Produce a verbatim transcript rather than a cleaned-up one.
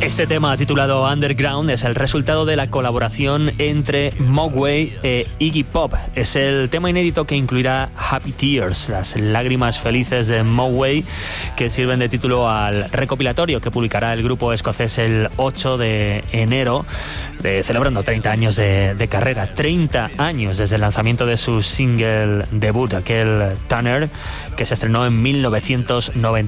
Este tema, titulado Underground, es el resultado de la colaboración entre Mogwai e Iggy Pop. Es el tema inédito que incluirá Happy Tears, las lágrimas felices de Mogwai, que sirven de título al recopilatorio que publicará el grupo escocés el ocho de enero, de, celebrando treinta años de, de carrera, treinta años desde el lanzamiento de su single debut, aquel Tanner, que se estrenó en mil novecientos noventa.